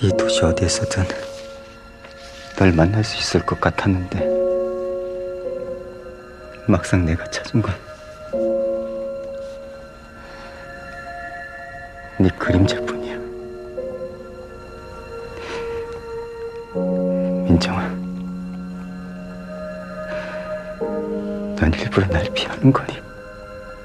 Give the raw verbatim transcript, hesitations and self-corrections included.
이 도시 어디에서든 널 만날 수 있을 것 같았는데 막상 내가 찾은 건 네 그림자뿐이야. 민정아, 넌 일부러 날 피하는 거니?